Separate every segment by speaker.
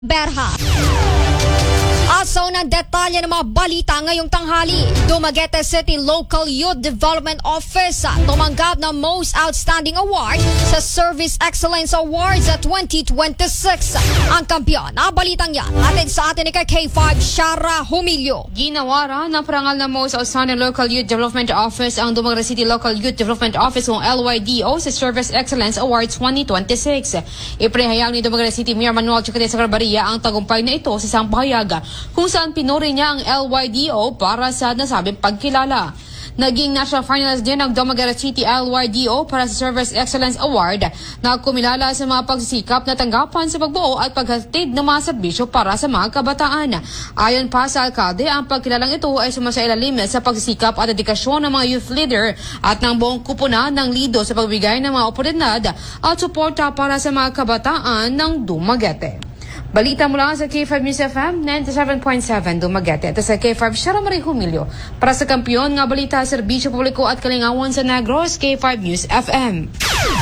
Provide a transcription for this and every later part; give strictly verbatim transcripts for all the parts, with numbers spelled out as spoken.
Speaker 1: Berha. Asaw ng detalye ng mga balita ngayong tanghali. Dumaguete City Local Youth Development Office tumanggap ng Most Outstanding Award sa Service Excellence Awards sa twenty twenty-six. Ang kampiyon na balitang yan atin sa atin ni K five Shara Humilio.
Speaker 2: Ginawara ng parangal ng Most Outstanding Local Youth Development Office ang Dumaguete City Local Youth Development Office o L Y D O sa Service Excellence Awards twenty twenty-six. Iprehayag ni Dumaguete City Mayor Manuel Chicote Sagrabaria ang tagumpay na ito sa isang pahayag kung saan pinuri niya ang L Y D O para sa nasabing pagkilala. Naging national finalist din ang Dumaguete City L Y D O para sa Service Excellence Award na kumilala sa mga pagsisikap na tanggapan sa pagbuo at paghatid ng mga serbisyo para sa mga kabataan. Ayon pa sa alkalde, ang pagkilalang ito ay sumasailalim sa pagsisikap at dedikasyon ng mga youth leader at ng buong kupunan ng Lido sa pagbigay ng mga oportunidad at suporta para sa mga kabataan ng Dumaguete. Balita mula sa K five News F M ninety-seven point seven Dumaguete at sa K five Shara Marie Humilio para sa kampiyon nga balita, serbisyo publiko at kalingawan sa Negros. K five News F M.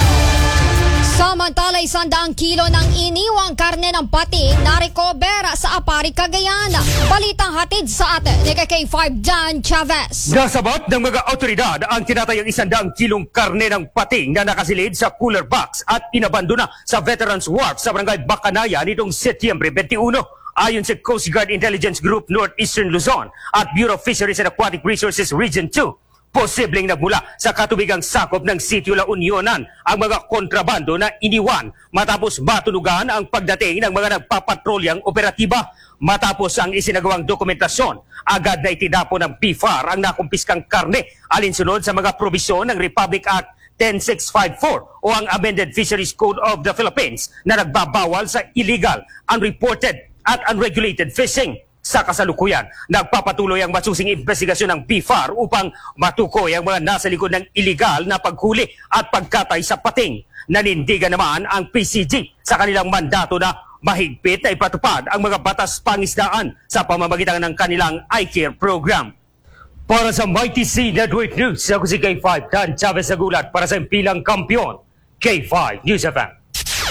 Speaker 1: Samantala, isang daang kilo ng iniwang karne ng pating na-recover sa Apari, Cagayan. Balitang hatid sa atin ni K five Dan Chavez.
Speaker 3: Nasabat ng mga otoridad ang tinatayang isang daang kilong karne ng pating na nakasilid sa cooler box at inabandona sa Veterans Wharf sa Barangay Bacanaya nitong Setyembre twenty-one. Ayon sa Coast Guard Intelligence Group Northeastern Luzon at Bureau of Fisheries and Aquatic Resources Region two, posibleng nagmula sa katubigang sakop ng Sitio La Unionan ang mga kontrabando na iniwan matapos matunugan ang pagdating ng mga nagpapatrolyang operatiba. Matapos ang isinagawang dokumentasyon, agad na itinapo ng P F A R ang nakumpiskang karne alinsunod sa mga probisyon ng Republic Act ten six five four o ang Amended Fisheries Code of the Philippines na nagbabawal sa illegal, unreported at unregulated fishing. Sa kasalukuyan, nagpapatuloy ang masusing investigasyon ng P F A R upang matukoy ang mga nasa likod ng iligal na paghuli at pagkatay sa pating. Nanindigan naman ang P C G sa kanilang mandato na mahigpit na ipatupad ang mga batas pangisdaan sa pamamagitan ng kanilang I-Care program. Para sa Mighty C Network News, ako si K five Dan Chavez Agulat para sa impilang kampiyon, K five News F M.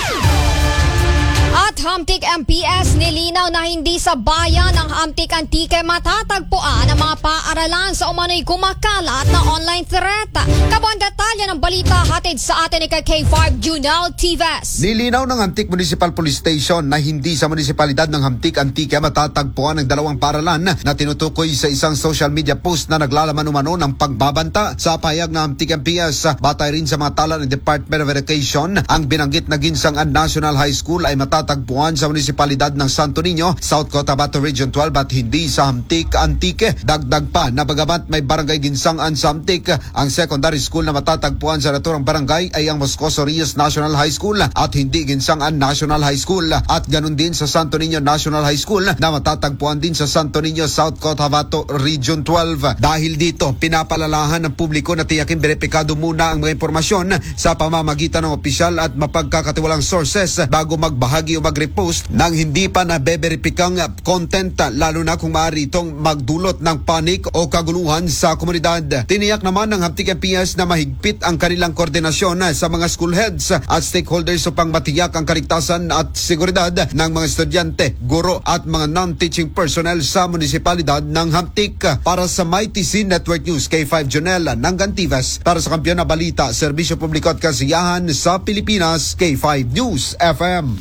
Speaker 1: At Hamtik M P S nilinaw na hindi sa bayan ng Hamtik Antique matatagpuan ang mga paaralan sa umano'y kumakalat na online threat. Kabuang detalye ng balita hatid sa atin ni K five Junel Tives.
Speaker 4: Nilinaw ng Hamtik Municipal Police Station na hindi sa munisipalidad ng Hamtik Antique matatagpuan ang dalawang paaralan na tinutukoy sa isang social media post na naglalaman umano ng pagbabanta. Sa pahayag ng Hamtik M P S, batay rin sa mga tala ng Department of Education, ang binanggit na Ginsangan National High School ay matatagpuan sa munisipalidad ng Santo Niño, South Cotabato Region twelve at hindi sa Hamtik Antique. Dagdag pa na bagamat may barangay Ginsangan sa Hamtik, ang secondary school na matatagpuan sa naturang barangay ay ang Moscoso Rios National High School at hindi Ginsangan National High School, at ganun din sa Santo Niño National High School na matatagpuan din sa Santo Niño, South Cotabato Region twelve. Dahil dito, pinapalalahan ng publiko na tiyakin beripikado muna ang mga impormasyon sa pamamagitan ng opisyal at mapagkakatiwalang sources bago magbahagi o mag-repost ng hindi pa nabeberipikang content, lalo na kung maaari itong magdulot ng panik o kaguluhan sa komunidad. Tiniyak naman ng Hamtik M P S na mahigpit ang kanilang koordinasyon sa mga school heads at stakeholders upang matiyak ang kaligtasan at seguridad ng mga estudyante, guro at mga non-teaching personnel sa munisipalidad ng Hamtik. Para sa Mighty C Network News, K five Jonel Nangantivas para sa kampiyon na balita, serbisyo publiko at kasiyahan sa Pilipinas, K five News F M.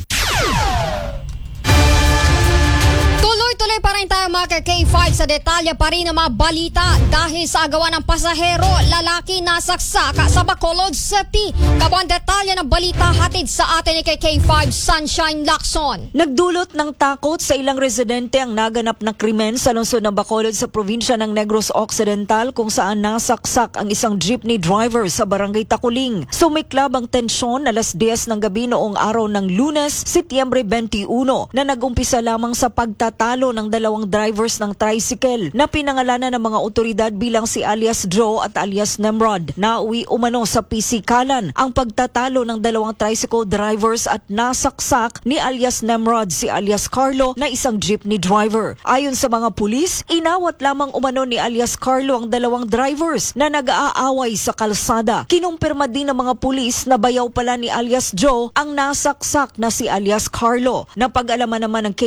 Speaker 1: Tuloy pa rin tayo mga K five sa detalye pa rin ng mga balita dahil sa agawan ng pasahero, lalaki nasaksak sa Bacolod City. Kabuang detalye ng balita hatid sa atin ni K five Sunshine Lacson.
Speaker 5: Nagdulot ng takot sa ilang residente ang naganap na krimen sa lungsod ng Bacolod sa probinsya ng Negros Occidental, kung saan nasaksak ang isang jeepney driver sa barangay Takuling. Sumiklab ang tensyon alas diyes ng gabi noong araw ng Lunes, Setyembre twenty-one, na nag-umpisa lamang sa pagtatalo ng dalawang driver drivers ng tricycle na pinangalanan ng mga otoridad bilang si alias Joe at alias Nemrod. Nauwi umano sa pisikalan ang pagtatalo ng dalawang tricycle drivers at nasaksak ni alias Nemrod si alias Carlo na isang jeepney driver. Ayon sa mga pulis, inawat lamang umano ni alias Carlo ang dalawang drivers na nag-aaway sa kalsada. Kinumpirma din ng mga pulis na bayaw pala ni alias Joe ang nasaksak na si alias Carlo. Napag-alaman naman ng